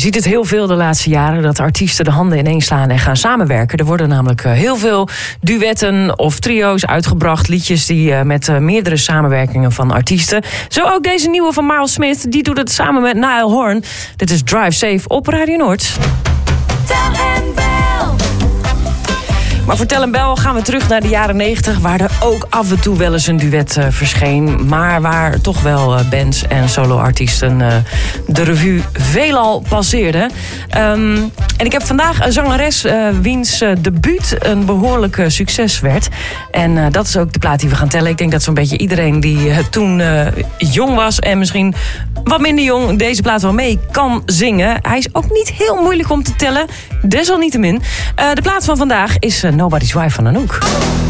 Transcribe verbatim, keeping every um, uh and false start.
ziet het heel veel de laatste jaren, dat artiesten de handen ineens slaan en gaan samenwerken. Er worden namelijk heel veel duetten of trio's uitgebracht. Liedjes die met meerdere samenwerkingen van artiesten. Zo ook deze nieuwe van Miles Smith. Die doet het samen met Niall Horan. Dit is Drive Safe op Radio Noord. Tel en Bel. Maar voor Tel en Bel gaan we terug naar de jaren negentig... waar er ook af en toe wel eens een duet uh, verscheen. Maar waar toch wel uh, bands en soloartiesten uh, de revue veelal passeerden. Um, en ik heb vandaag een zangeres uh, wiens uh, debuut een behoorlijk uh, succes werd. En uh, dat is ook de plaat die we gaan tellen. Ik denk dat zo'n beetje iedereen die uh, toen uh, jong was... en misschien wat minder jong deze plaat wel mee kan zingen. Hij is ook niet heel moeilijk om te tellen. Desalniettemin. Uh, de plaat van vandaag is uh, Nobody's Wife van Anouk.